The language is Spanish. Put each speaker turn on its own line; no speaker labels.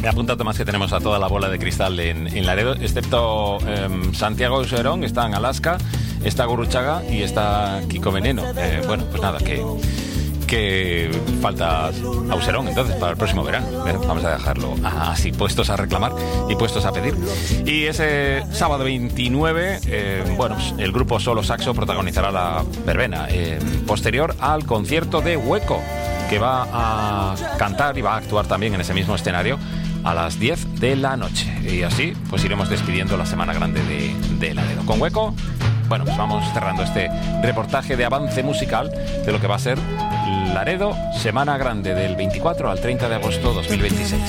apunta Tomás que tenemos a toda la bola de cristal en Laredo, excepto Santiago Auserón, está en Alaska, está Gurruchaga y está Kiko Veneno. Bueno, pues nada, que falta Auserón entonces para el próximo verano. Bueno, vamos a dejarlo así, puestos a reclamar y puestos a pedir. Y ese sábado 29, bueno, pues el grupo Solo Saxo protagonizará la verbena posterior al concierto de Hueco, que va a cantar y va a actuar también en ese mismo escenario a las 10 de la noche. Y así pues iremos despidiendo la Semana Grande de Laredo. Con Hueco, bueno, pues vamos cerrando este reportaje de avance musical de lo que va a ser Laredo, Semana Grande del 24 al 30 de agosto 2026.